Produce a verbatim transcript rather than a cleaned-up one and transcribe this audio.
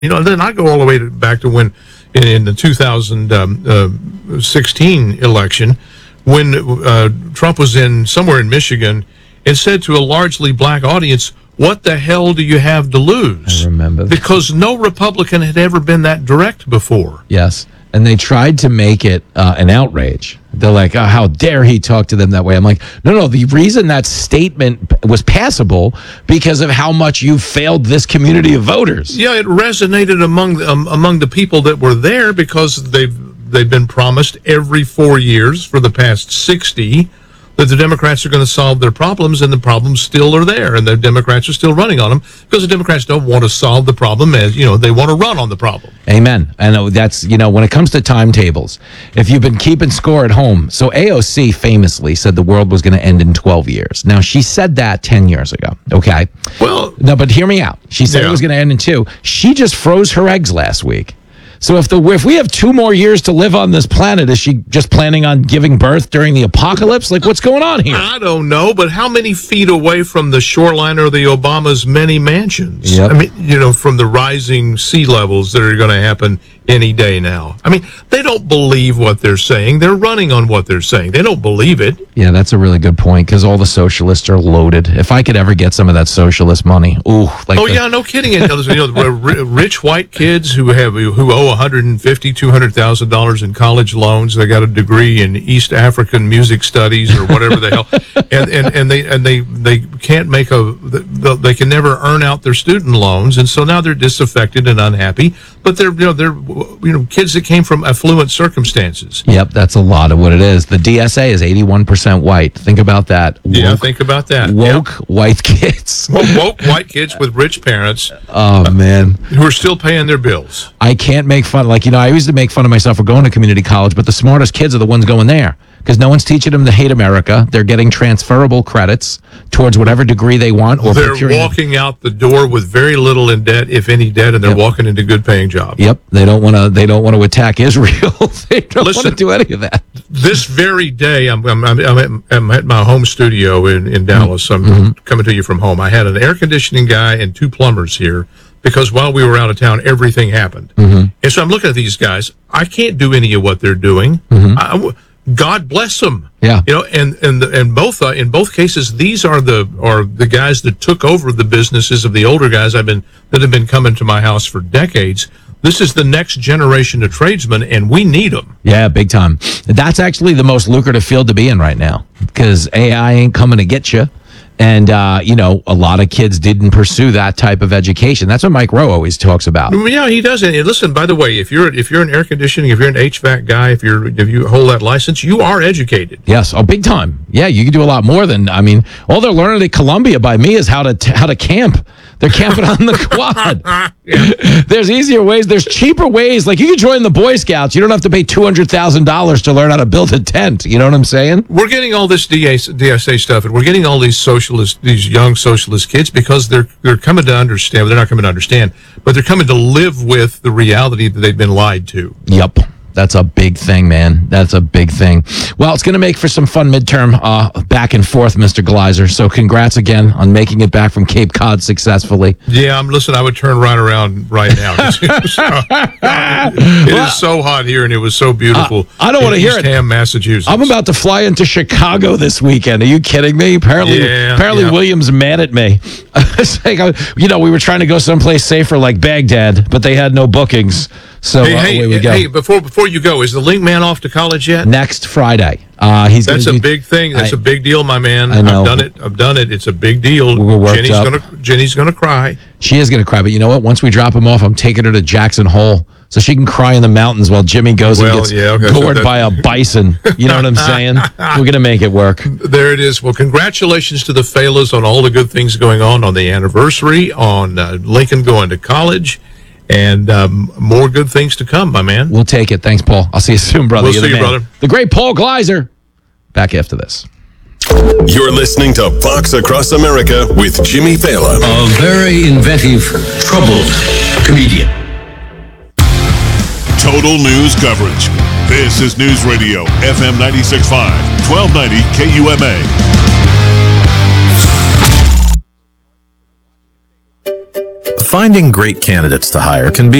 You know, then I go all the way to, back to when in, in the two thousand sixteen election, when uh, Trump was in somewhere in Michigan and said to a largely black audience, "What the hell do you have to lose?" I remember that. Because no Republican had ever been that direct before. Yes. And they tried to make it uh, an outrage. They're like, oh, how dare he talk to them that way? I'm like, no, no, the reason that statement was passable because of how much you failed this community of voters. Yeah, it resonated among um, among the people that were there because they've they've been promised every four years for the past sixty that the Democrats are going to solve their problems, and the problems still are there, and the Democrats are still running on them because the Democrats don't want to solve the problem, as you know, they want to run on the problem. Amen. I know that's, you know, when it comes to timetables, if you've been keeping score at home, so A O C famously said the world was going to end in twelve years. Now, she said that ten years ago, okay? Well, no, but hear me out. She said yeah. it was going to end in two. She just froze her eggs last week. So if the if we have two more years to live on this planet, is she just planning on giving birth during the apocalypse? Like, what's going on here? I don't know, but how many feet away from the shoreline are the Obama's many mansions? Yep. I mean, you know, from the rising sea levels that are going to happen any day now. I mean, they don't believe what they're saying. They're running on what they're saying. They don't believe it. Yeah, that's a really good point, because all the socialists are loaded. If I could ever get some of that socialist money, ooh. Like oh, the, yeah, no kidding. You know, the rich white kids who have who owe one hundred fifty thousand dollars, two hundred thousand dollars in college loans. They got a degree in East African music studies or whatever the hell. And, and, and they and they, they can't make a, they can never earn out their student loans. And so now they're disaffected and unhappy. But they're, you know, they're, you know, kids that came from affluent circumstances. Yep, that's a lot of what it is. The D S A is eighty-one percent white. Think about that. Woke, yeah, think about that. Woke yep. white kids. Woke white kids with rich parents. Oh, uh, man. Who are still paying their bills. I can't make fun. Like, you know, I used to make fun of myself for going to community college, but the smartest kids are the ones going there. Because no one's teaching them to hate America. They're getting transferable credits towards whatever degree they want. Or they're walking out the door with very little in debt, if any debt, and they're yep. walking into good-paying jobs. Yep, they don't want to. They don't want to attack Israel. They don't want to do any of that. This very day, I'm I'm, I'm, I'm, at, I'm at my home studio in in Dallas. Mm-hmm. I'm coming to you from home. I had an air conditioning guy and two plumbers here because while we were out of town, everything happened. Mm-hmm. And so I'm looking at these guys. I can't do any of what they're doing. Mm-hmm. I, God bless them. Yeah, you know, and and the, and both uh, in both cases, these are the are the guys that took over the businesses of the older guys I've been that have been coming to my house for decades. This is the next generation of tradesmen, and we need them. Yeah, big time. That's actually the most lucrative field to be in right now because A I ain't coming to get you. And, uh, you know, a lot of kids didn't pursue that type of education. That's what Mike Rowe always talks about. Yeah, he does. And listen, by the way, if you're if you're an air conditioning, if you're an H V A C guy, if you're if you hold that license, you are educated. Yes, oh, big time. Yeah, you can do a lot more than. I mean, all they're learning at Columbia by me is how to t- how to camp. They're camping on the quad. Yeah. There's easier ways. There's cheaper ways. Like you can join the Boy Scouts. You don't have to pay two hundred thousand dollars to learn how to build a tent. You know what I'm saying? We're getting all this D S A stuff, and we're getting all these socialist, these young socialist kids because they're they're coming to understand. They're not coming to understand, but they're coming to live with the reality that they've been lied to. Yep. That's a big thing, man. That's a big thing. Well, it's going to make for some fun midterm uh, back and forth, Mister Gleiser. So congrats again on making it back from Cape Cod successfully. Yeah, I'm listen, I would turn right around right now. it is so, it well, is so hot here, and it was so beautiful. Uh, I don't want to hear East it. Ham, Massachusetts. I'm about to fly into Chicago this weekend. Are you kidding me? Apparently, yeah, apparently yeah. William's mad at me. It's like, you know, we were trying to go someplace safer like Baghdad, but they had no bookings. So hey, uh, hey, away we go. hey, before before you go, is the Link Man off to college yet? Next Friday. Uh, he's That's a be, big thing. That's I, a big deal, my man. I know. I've done it. I've done it. It's a big deal. We're Jenny's up. gonna Jenny's gonna cry. She is gonna cry, but you know what? Once we drop him off, I'm taking her to Jackson Hole so she can cry in the mountains while Jimmy goes well, and gets yeah, okay, gored so by a bison. You know what I'm saying? We're gonna make it work. There it is. Well, congratulations to the Falas on all the good things going on on the anniversary, on uh, Lincoln going to college. And um, more good things to come, my man. We'll take it. Thanks, Paul. I'll see you soon, brother. We'll You're see the you, man. brother. The great Paul Gleiser. Back after this. You're listening to Fox Across America with Jimmy Fallon. A very inventive, troubled comedian. Total news coverage. This is News Radio, F M ninety-six point five, twelve ninety K U M A. Finding great candidates to hire can be